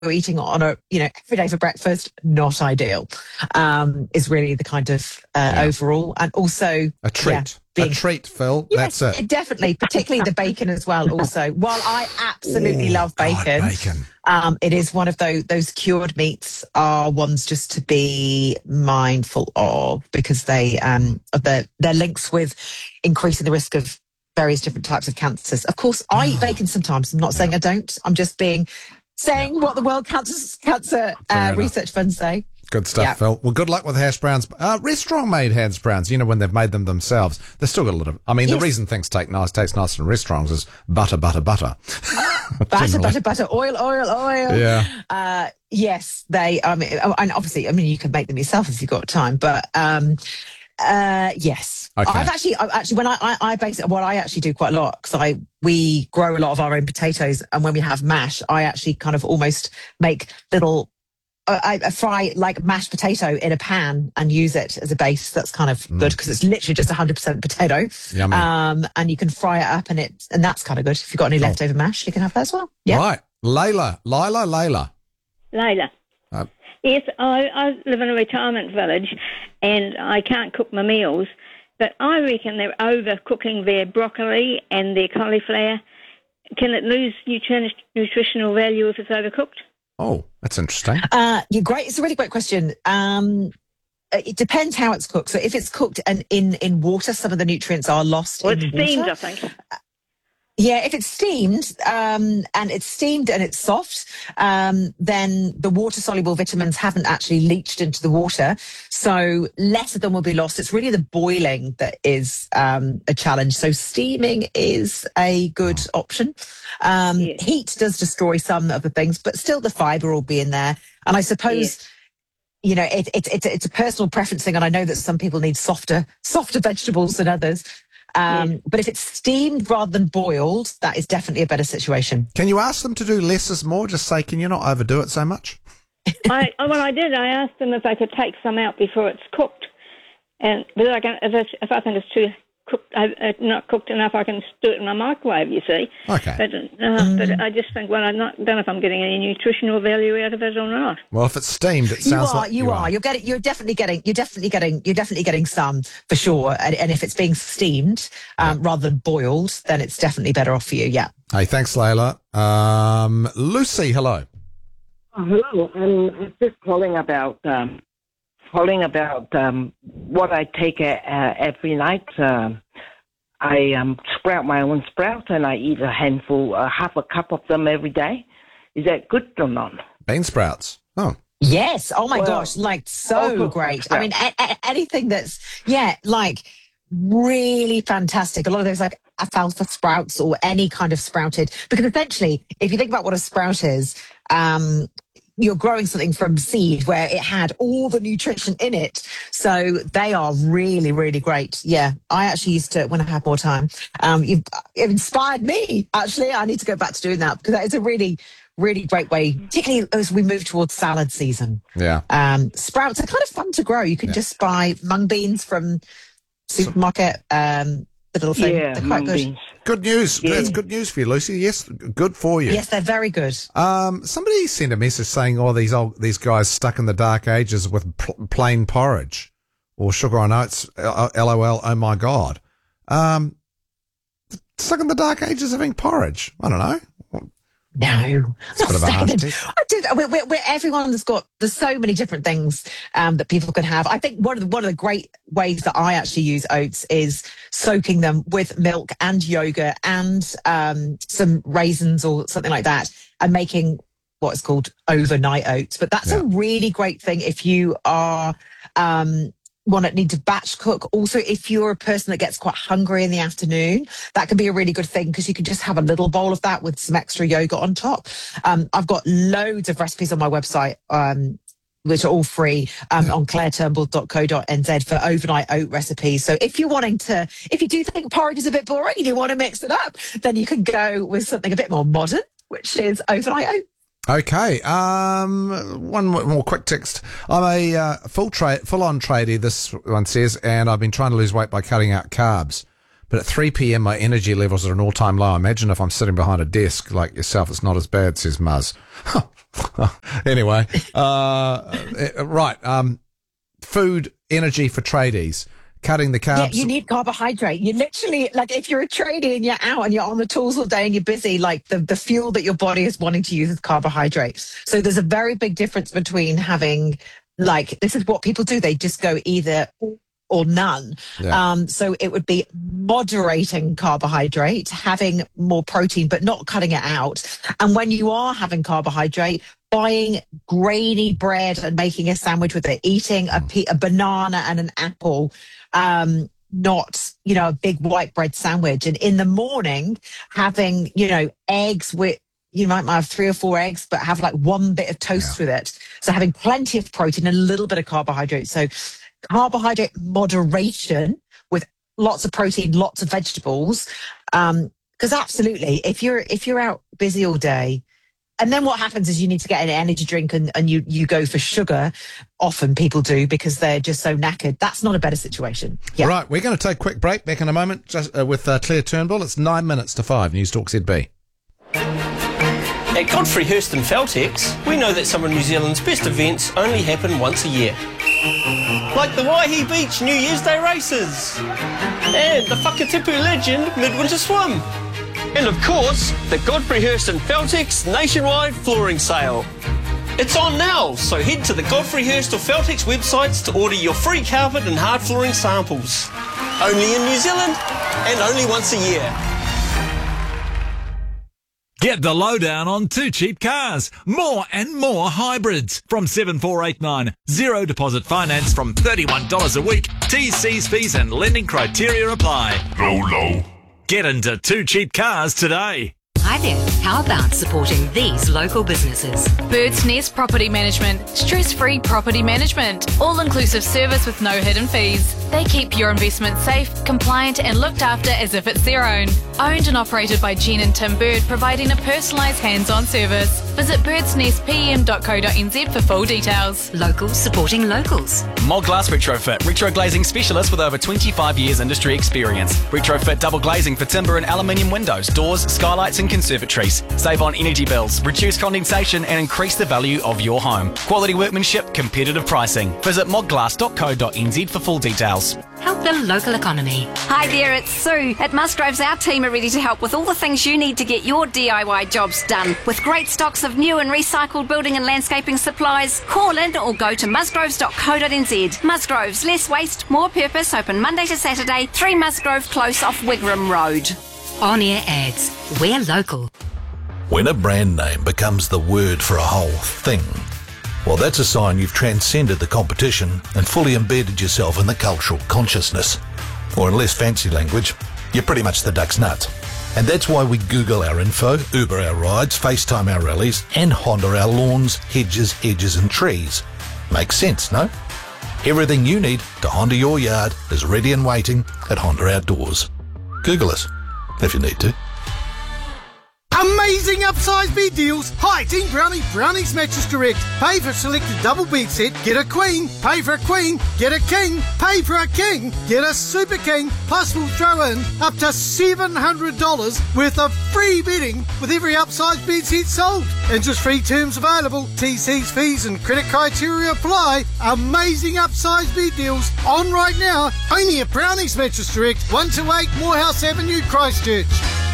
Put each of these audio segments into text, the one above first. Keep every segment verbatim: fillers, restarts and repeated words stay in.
eating on a, you know, every day for breakfast, not ideal, um, is really the kind of uh, yeah. overall. And also... A treat. Yeah, being, a treat, Phil. Yes, That's it. Definitely, particularly the bacon as well also. While I absolutely Ooh, love bacon, God, bacon. Um, it is one of those, those cured meats are ones just to be mindful of because they, um, of their, their links with increasing the risk of various different types of cancers. Of course, I eat bacon sometimes. I'm not yeah. saying I don't. I'm just being... saying yeah. what the World Cancer, Cancer uh, Research Fund say. Good stuff, yeah. Phil. Well, good luck with hash browns. Uh, restaurant-made hash browns, you know, when they've made them themselves, they've still got a little... I mean, yes. the reason things take nice, taste nice in restaurants is butter, butter, butter. butter, butter, butter, oil, oil, oil. Yeah. Uh, yes, they... I mean, and obviously, I mean, you can make them yourself if you've got time, but... Um, Uh, yes, okay. I've actually, I've actually, when I, I, I basically, what I actually do quite a lot because I, we grow a lot of our own potatoes, and when we have mash, I actually kind of almost make little, uh, I, I fry like mashed potato in a pan and use it as a base. That's kind of mm. good because it's literally just one hundred percent potato. Yummy. Um, and you can fry it up, and it, and that's kind of good. If you've got any oh. leftover mash, you can have that as well. Yeah. Right, Layla, Lila, Layla, Layla. Uh, Yes, I, I live in a retirement village and I can't cook my meals, but I reckon they're overcooking their broccoli and their cauliflower. Can it lose nutri- nutritional value if it's overcooked? Oh, that's interesting. Uh, yeah, great. It's a really great question. Um, it depends how it's cooked. So if it's cooked and in, in water, some of the nutrients are lost well, in it's water. steamed, I think. Yeah, if it's steamed um, and it's steamed and it's soft, um, then the water-soluble vitamins haven't actually leached into the water, so less of them will be lost. It's really the boiling that is um, a challenge. So steaming is a good option. Um, yes. Heat does destroy some of the things, but still the fibre will be in there. And I suppose... Yes. You know, it, it, it, it's a personal preference thing, and I know that some people need softer, softer vegetables than others. Um, yeah. But if it's steamed rather than boiled, that is definitely a better situation. Can you ask them to do less is more? Just say, can you not overdo it so much? I, well, I did. I asked them if they could take some out before it's cooked, and but I can, if, it's, if I think it's too cooked, uh, not cooked enough, I can do it in my microwave. You see. Okay. But, uh, mm. but I just think, well, I'm not don't know if I'm getting any nutritional value out of it or not. Well, if it's steamed, it sounds you are, like you, you are. are. You're getting. You're definitely getting. You're definitely getting. You're definitely getting some for sure. And, and if it's being steamed um, yeah. rather than boiled, then it's definitely better off for you. Yeah. Hey, thanks, Layla. Um, Lucy, hello. Oh, hello. Um, I'm just calling about um, calling about um, what I take uh, every night. Um, I um, sprout my own sprouts, and I eat a handful, uh, half a cup of them every day. Is that good or not? Bean sprouts. Oh. Yes. Oh, my well, gosh. Like, so great. I mean, a- a- anything that's, yeah, like, really fantastic. A lot of those, like, alfalfa sprouts or any kind of sprouted. Because essentially, if you think about what a sprout is, um, you're growing something from seed where it had all the nutrition in it. So they are really, really great. Yeah. I actually used to, when I had more time, um, you've it inspired me, actually. I need to go back to doing that because that is a really, really great way, particularly as we move towards salad season. Yeah. Um, sprouts are kind of fun to grow. You can yeah. just buy mung beans from supermarket, um, the little thing. Yeah, they're quite good. Beans. Good news. Yeah. That's good news for you, Lucy. Yes, good for you. Yes, they're very good. Um, somebody sent a message saying, "Oh, these old these guys stuck in the dark ages with pl- plain porridge or sugar on oats." LOL. Oh my God. Um, stuck in the dark ages having porridge. I don't know. No, it's not second. I did. We're, we're, we're, everyone's got. There's so many different things um, that people can have. I think one of the one of the great ways that I actually use oats is soaking them with milk and yogurt and um, some raisins or something like that, and making what's called overnight oats. But that's yeah. a really great thing if you are. Um, one that need to batch cook. Also, if you're a person that gets quite hungry in the afternoon, that can be a really good thing because you can just have a little bowl of that with some extra yogurt on top. Um, I've got loads of recipes on my website, um, which are all free um, on claire turnbull dot co dot n z for overnight oat recipes. So if you're wanting to, if you do think porridge is a bit boring and you want to mix it up, then you can go with something a bit more modern, which is overnight oat. Okay, um, one more quick text. I'm a uh, full tra- full-on tradie, this one says, and I've been trying to lose weight by cutting out carbs. but at three p.m. my energy levels are an all-time low. Imagine if I'm sitting behind a desk like yourself. It's not as bad, says Muzz. Anyway, uh, right. Um, food, energy for tradies. Cutting the carbs. Yeah, you need carbohydrate. You literally, like, if you're a tradie and you're out and you're on the tools all day and you're busy, like, the, the fuel that your body is wanting to use is carbohydrate. So there's a very big difference between having, like, this is what people do. They just go either or none. Yeah. Um, so it would be moderating carbohydrate, having more protein, but not cutting it out. And when you are having carbohydrate, buying grainy bread and making a sandwich with it, eating a, pe- a banana and an apple, um, not, you know, a big white bread sandwich. And in the morning, having, you know, eggs with, you might have three or four eggs, but have like one bit of toast yeah. with it. So having plenty of protein and a little bit of carbohydrate. So carbohydrate moderation with lots of protein, lots of vegetables. Um, because absolutely, if you're, if you're out busy all day, and then what happens is you need to get an energy drink and, and you, you go for sugar. Often people do because they're just so knackered. That's not a better situation. Yeah. Right, we're going to take a quick break. Back in a moment just uh, with uh, Claire Turnbull. It's nine minutes to five. News Talk Z B. At Godfrey Hirst and Feltex, we know that some of New Zealand's best events only happen once a year. Like the Waihi Beach New Year's Day races. And the Whakatipu Legend Midwinter Swim. And of course, the Godfrey Hirst and Feltex nationwide flooring sale. It's on now, so head to the Godfrey Hirst or Feltex websites to order your free carpet and hard flooring samples. Only in New Zealand and only once a year. Get the lowdown on Two Cheap Cars. More and more hybrids. From seven four eight nine. Zero deposit finance from thirty-one dollars a week. T's, C's, fees and lending criteria apply. Low, low. Get into Two Cheap Cars today. Hi there. How about supporting these local businesses? Bird's Nest Property Management. Stress-free property management. All-inclusive service with no hidden fees. They keep your investment safe, compliant and looked after as if it's their own. Owned and operated by Jen and Tim Bird, providing a personalised hands-on service. Visit birds nest p m dot co dot n z for full details. Locals supporting locals. Moglass Retrofit, retro glazing specialist with over twenty-five years industry experience. Retrofit double glazing for timber and aluminium windows, doors, skylights and conservatories. Save on energy bills, reduce condensation and increase the value of your home. Quality workmanship, competitive pricing. Visit moglass dot co dot n z for full details. Help the local economy. Hi there, it's Sue. At Musgroves, our team are ready to help with all the things you need to get your D I Y jobs done. With great stocks of new and recycled building and landscaping supplies, call in or go to musgroves dot co dot n z. Musgroves, less waste, more purpose, open Monday to Saturday, three Musgrove Close off Wigram Road. On-air ads. We're local. When a brand name becomes the word for a whole thing, well, that's a sign you've transcended the competition and fully embedded yourself in the cultural consciousness. Or in less fancy language, you're pretty much the duck's nuts. And that's why we Google our info, Uber our rides, FaceTime our rallies, and Honda our lawns, hedges, edges and trees. Makes sense, no? Everything you need to Honda your yard is ready and waiting at Honda Outdoors. Google us, if you need to. Amazing upsize bed deals. Hi, Team Brownie, Brownie's Mattress Direct. Pay for selected double bed set, get a queen. Pay for a queen, get a king. Pay for a king, get a super king. Plus we'll throw in up to seven hundred dollars worth of free bedding with every upsize bed set sold. Interest-free terms available. T Cs, fees and credit criteria apply. Amazing upsize bed deals on right now. Only at Brownie's Mattress Direct, one two eight Morehouse Avenue, Christchurch.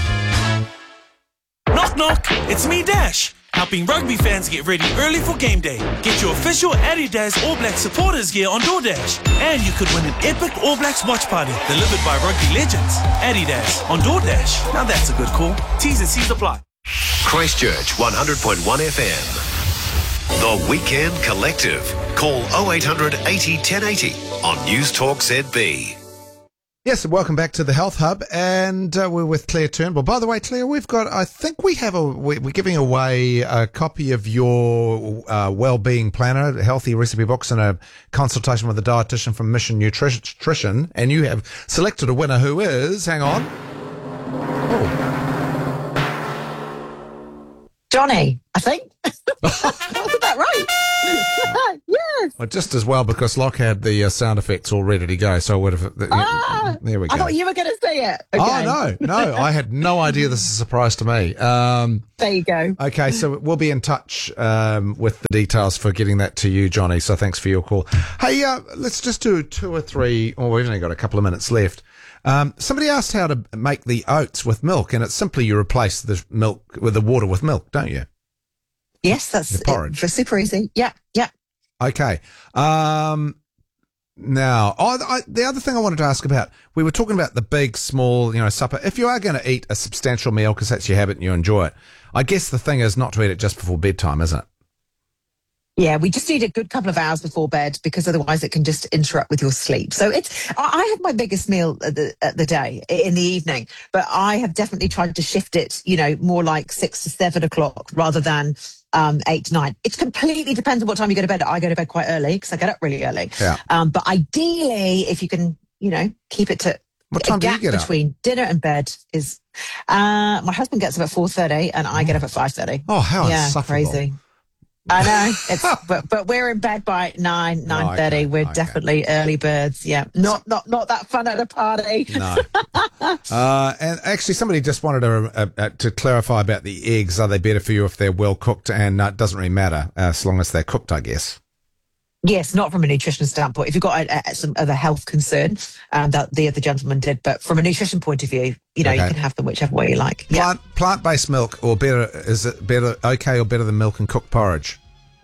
Knock knock, it's me Dash, helping rugby fans get ready early for game day. Get your official Adidas All Blacks supporters gear on DoorDash, and you could win an epic All Blacks watch party delivered by rugby legends. Adidas on DoorDash, now that's a good call. T's and C's apply. Christchurch one hundred point one F M. The Weekend Collective. Call oh eight hundred eighty ten eighty on News Talk Z B. Yes, and welcome back to the Health Hub, and uh, we're with Claire Turnbull. By the way, Claire, we've got, I think we have a, we're giving away a copy of your uh, well-being planner, a healthy recipe box, and a consultation with a dietitian from Mission Nutrition, and you have selected a winner who is, hang on. Oh. Johnny, I think. Wasn't that right? Yes. Well, just as well because Locke had the uh, sound effects all ready to go, so I would have. Uh, Ah, there we go. I thought you were going to say it. Okay. Oh no, no! I had no idea. This is a surprise to me. Um, there you go. Okay, so we'll be in touch um, with the details for getting that to you, Johnny. So thanks for your call. Hey, uh, let's just do two or three. Oh, we've only got a couple of minutes left. Um, somebody asked how to make the oats with milk, and it's simply you replace the milk with the water with milk, don't you? Yes, that's the porridge. It, super easy. Yeah, yeah. Okay. Um, now, oh, I, the other thing I wanted to ask about, we were talking about the big, small, you know, supper. If you are going to eat a substantial meal because that's your habit and you enjoy it, I guess the thing is not to eat it just before bedtime, isn't it? Yeah, we just need a good couple of hours before bed because otherwise it can just interrupt with your sleep. So it's, I have my biggest meal at the, at the day in the evening, but I have definitely tried to shift it, you know, more like six to seven o'clock rather than um, eight to nine. It completely depends on what time you go to bed. I go to bed quite early because I get up really early. Yeah. Um, but ideally, if you can, you know, keep it to what time a do you gap get up? between dinner and bed is, uh, my husband gets up at four thirty and I get up at five thirty. Oh, how yeah, insufferable. Crazy. I know, it's, but but we're in bed by nine nine thirty. okay, We're okay. definitely early birds. Yeah, not not not that fun at a party. No. uh, and actually, somebody just wanted to uh, uh, to clarify about the eggs. Are they better for you if they're well cooked? And uh, it doesn't really matter uh, as long as they're cooked, I guess. Yes, not from a nutrition standpoint. If you've got a, a, some other health concern, um, that the other gentleman did, but from a nutrition point of view, you know, Okay. you can have them whichever way you like. Yeah. Plant plant based milk, or better, is it better? Okay, or better than milk and cooked porridge?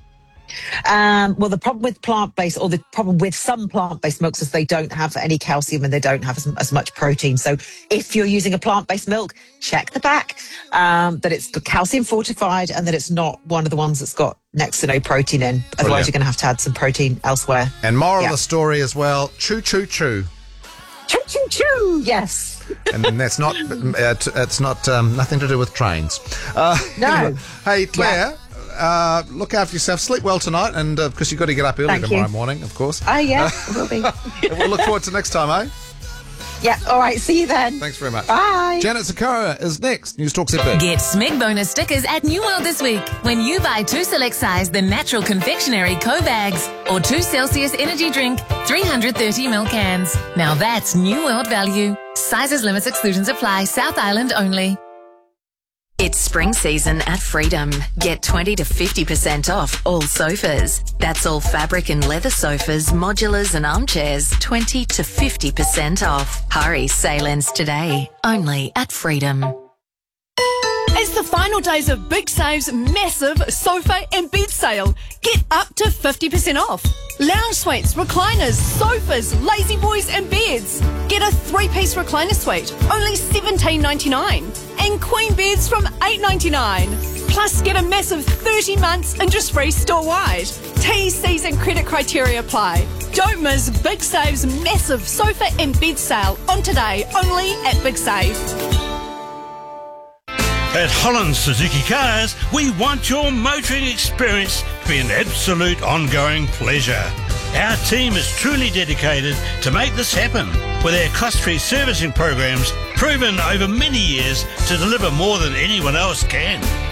Um, well, the problem with plant-based, or the problem with some plant-based milks, is they don't have any calcium and they don't have as, as much protein. So if you're using a plant-based milk, check the back um, that it's calcium fortified and that it's not one of the ones that's got next to no protein in. Otherwise, Brilliant. you're going to have to add some protein elsewhere. And moral Yeah. of the story as well: choo choo choo. Choo choo choo. Yes. And then that's not uh, t- it's not um, nothing to do with trains. Uh, No. Hey Claire. Uh, look after yourself. Sleep well tonight, and uh, because you've got to get up early Thank tomorrow you. morning, of course. Oh, yeah, Uh, it will be. we'll look forward to next time, eh? Yeah, all right. See you then. Thanks very much. Bye. Janet Zakora is next. News Talk Z B. Get Smeg bonus stickers at New World this week when you buy two select size The Natural Confectionery Co bags or two Celsius Energy Drink three hundred thirty milliliter cans. Now that's New World value. Sizes, limits, exclusions apply. South Island only. It's spring season at Freedom. Get twenty to fifty percent off all sofas. That's all fabric and leather sofas, modulars and armchairs. twenty to fifty percent off. Hurry, sale ends today. Only at Freedom. It's the final days of Big Save's massive sofa and bed sale. Get up to fifty percent off. Lounge suites, recliners, sofas, lazy boys and beds. Get a three-piece recliner suite, only seventeen ninety-nine. And queen beds from eight ninety-nine. Plus get a massive thirty months interest-free store-wide. T, C's and credit criteria apply. Don't miss Big Save's massive sofa and bed sale on today, only at Big Save. At Holland Suzuki Cars, we want your motoring experience to be an absolute ongoing pleasure. Our team is truly dedicated to make this happen with our cost-free servicing programs proven over many years to deliver more than anyone else can.